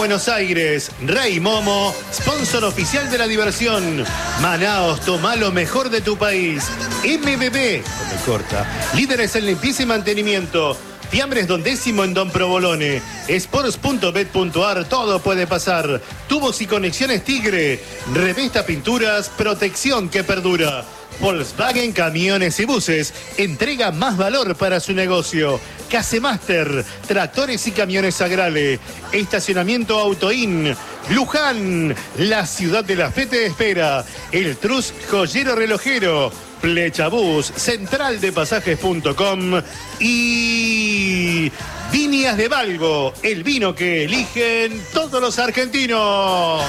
Buenos Aires. Rey Momo, sponsor oficial de la diversión. Manaos, toma lo mejor de tu país. MBB, con corta. Líderes en limpieza y mantenimiento. Fiambres Don Décimo en Don Provolone. Sports.bet.ar, todo puede pasar. Tubos y conexiones Tigre. Revista Pinturas, protección que perdura. Volkswagen Camiones y Buses, entrega más valor para su negocio. Casemaster, tractores y camiones Agrale. Estacionamiento Autoin. Luján, la ciudad de la fe te espera. El Trus Joyero Relojero. Flechabús, central de pasajes.com y Viñas de Valgo, el vino que eligen todos los argentinos.